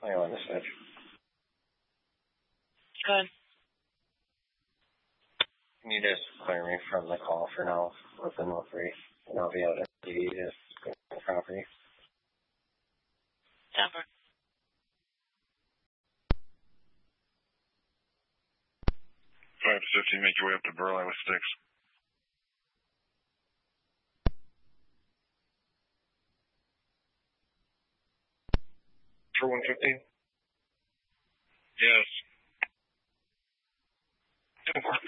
I want to switch. Good. Can you just clear me from the call for now with the no free? And I'll be able to see this property. Denver. 550, make your way up to Burleigh with sticks. For 115? Yes.